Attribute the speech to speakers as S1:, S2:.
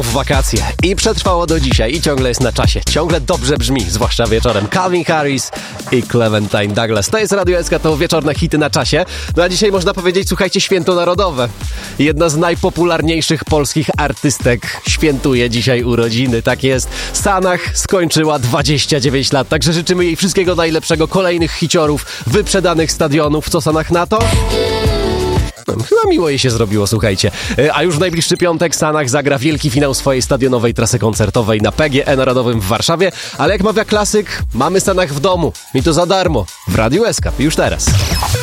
S1: w wakacje i przetrwało do dzisiaj i ciągle jest na czasie. Ciągle dobrze brzmi, zwłaszcza wieczorem. Calvin Harris i Clementine Douglas. To jest Radio SK, to wieczorne hity na czasie. No a dzisiaj można powiedzieć, słuchajcie, święto narodowe. Jedna z najpopularniejszych polskich artystek świętuje dzisiaj urodziny. Tak jest. Sanach skończyła 29 lat, także życzymy jej wszystkiego najlepszego, kolejnych hiciorów, wyprzedanych stadionów. Co Sanach na to? Chyba miło jej się zrobiło, słuchajcie. A już w najbliższy piątek Sanach zagra wielki finał swojej stadionowej trasy koncertowej na PGE Narodowym w Warszawie. Ale jak mawia klasyk, mamy Sanach w domu. I to za darmo. W Radiu SK. Już teraz.